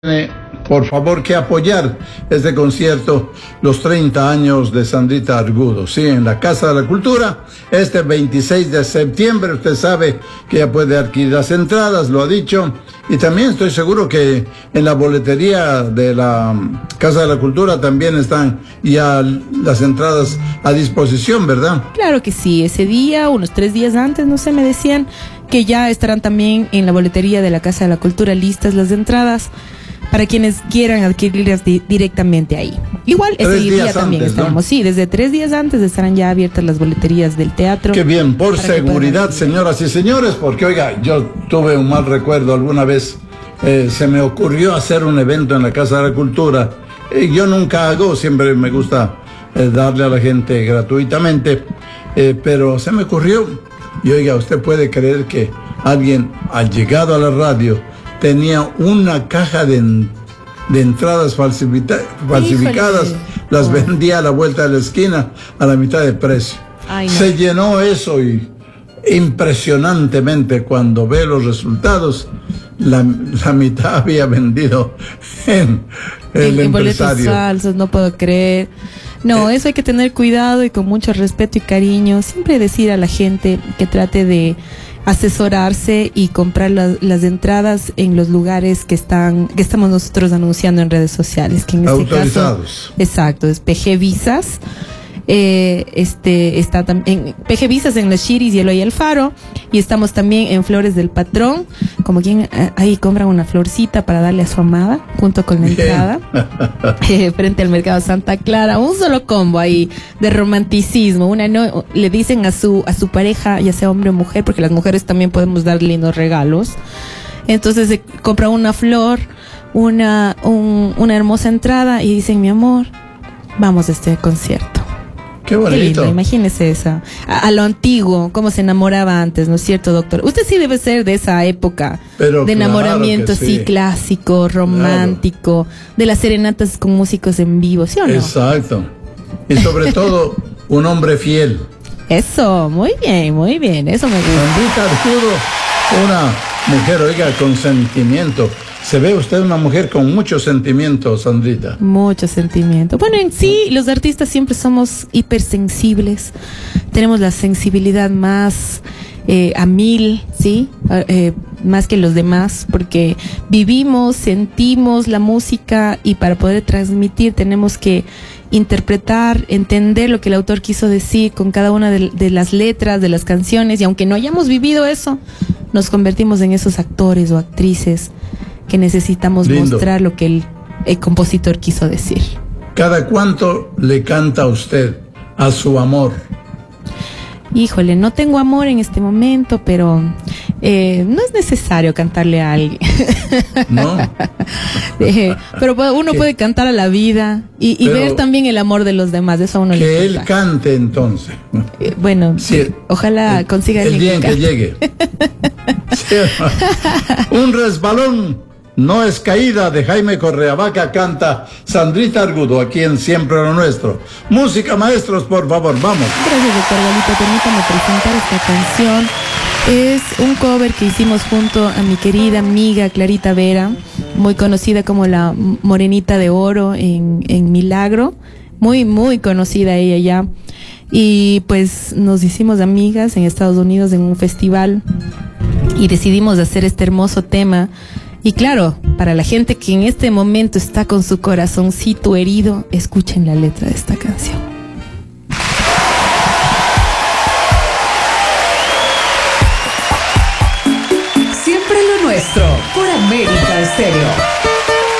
por favor que apoyar este concierto, los 30 años de Sandrita Argudo, sí, en la Casa de la Cultura, este 26 de septiembre. Usted sabe que ya puede adquirir las entradas, lo ha dicho, y también estoy seguro que en la boletería de la Casa de la Cultura también están ya las entradas a disposición, ¿verdad? Claro que sí, ese día, unos 3 días antes, no sé, me decían que ya estarán también en la boletería de la Casa de la Cultura listas las entradas para quienes quieran adquirirlas directamente ahí. Igual ese día también estaremos, ¿no? Sí, desde 3 días antes estarán ya abiertas las boleterías del teatro. Qué bien, por seguridad, señoras y señores, porque oiga, yo tuve un mal recuerdo alguna vez, se me ocurrió hacer un evento en la Casa de la Cultura, yo nunca hago, siempre me gusta darle a la gente gratuitamente, pero se me ocurrió, y oiga, usted puede creer que alguien ha llegado a la radio, tenía una caja de entradas falsificadas. Híjole. Las vendía a la vuelta de la esquina a la mitad de precio. Ay, no. Se llenó eso y impresionantemente cuando ve los resultados, la mitad había vendido en el empresario. Boletos falsos, no puedo creer. No, eso hay que tener cuidado y con mucho respeto y cariño. Siempre decir a la gente que trate de asesorarse y comprar las entradas en los lugares que estamos nosotros anunciando en redes sociales, que en este autorizados. Caso, exacto, es PG Visas. Está también PG Visas en Las Chiris y Eloy Alfaro, y estamos también en Flores del Patrón, como quien ahí compran una florcita para darle a su amada junto con la entrada, frente al Mercado Santa Clara, un solo combo ahí de romanticismo. Le dicen a su pareja, ya sea hombre o mujer, porque las mujeres también podemos dar lindos regalos, entonces se compra una flor, una hermosa entrada y dicen: mi amor, vamos a este concierto. Qué bonito. Qué lindo, imagínese esa. A lo antiguo, cómo se enamoraba antes, ¿no es cierto, doctor? Usted sí debe ser de esa época. Pero de enamoramiento, claro, sí, clásico, romántico, claro, de las serenatas con músicos en vivo, ¿sí o no? Exacto. Y sobre todo, un hombre fiel. Eso, muy bien, eso me gusta. Sandrita Argudo, una mujer, oiga, con sentimiento. Se ve usted una mujer con mucho sentimiento, Sandrita. Mucho sentimiento. Bueno, en sí, los artistas siempre somos hipersensibles. Tenemos la sensibilidad más a 1000, ¿sí? Más que los demás, porque vivimos, sentimos la música, y para poder transmitir tenemos que interpretar, entender lo que el autor quiso decir con cada una de las letras de las canciones, y aunque no hayamos vivido eso, nos convertimos en esos actores o actrices que necesitamos mostrar lo que el compositor quiso decir. ¿Cada cuánto le canta usted a su amor? Híjole, no tengo amor en este momento, pero no es necesario cantarle a alguien. No. Pero uno puede cantar a la vida y ver también el amor de los demás. Eso a uno le que él cante entonces. Bueno, sí, ojalá consiga el día en que llegue. Sí. Un resbalón no es caída, de Jaime Correa Vaca, canta Sandrita Argudo, aquí en Siempre lo Nuestro. Música, maestros, por favor, vamos. Gracias, doctor Galito. Permítame presentar esta canción. Es un cover que hicimos junto a mi querida amiga Clarita Vera, muy conocida como la Morenita de Oro en Milagro. Muy conocida ella ya. Y pues nos hicimos amigas en Estados Unidos en un festival y decidimos hacer este hermoso tema. Y claro, para la gente que en este momento está con su corazoncito herido, escuchen la letra de esta canción. Siempre lo nuestro, por América Estéreo.